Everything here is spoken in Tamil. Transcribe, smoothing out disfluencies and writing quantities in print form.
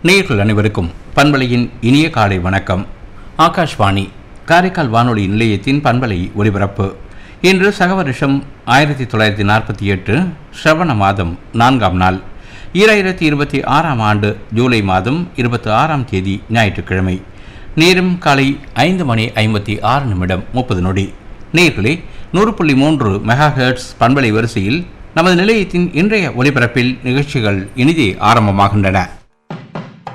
நேயர்கள் அனைவருக்கும் பண்பலையின் இனிய காலை வணக்கம். ஆகாஷ்வாணி காரைக்கால் வானொலி நிலையத்தின் பண்பலை ஒலிபரப்பு. இன்று சகவருஷம் 1948 ஸ்ரவண மாதம் 4ஆம் நாள், 2026ஆம் ஆண்டு ஜூலை மாதம் 26ஆம் தேதி ஞாயிற்றுக்கிழமை. நேரம் காலை 5:56 நேயர்களே, 100.3 மெகாஹெர்ட்ஸ் பண்பலை வரிசையில் நமது நிலையத்தின் இன்றைய ஒலிபரப்பில் நிகழ்ச்சிகள் இனிதே ஆரம்பமாகின்றன.